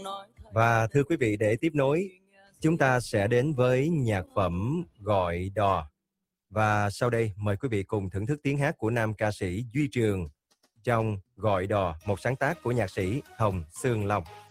Và thưa quý vị, để tiếp nối, chúng ta sẽ đến với nhạc phẩm Gọi Đò. Và sau đây, mời quý vị cùng thưởng thức tiếng hát của nam ca sĩ Duy Trường trong Gọi Đò, một sáng tác của nhạc sĩ Hồng Sương Long.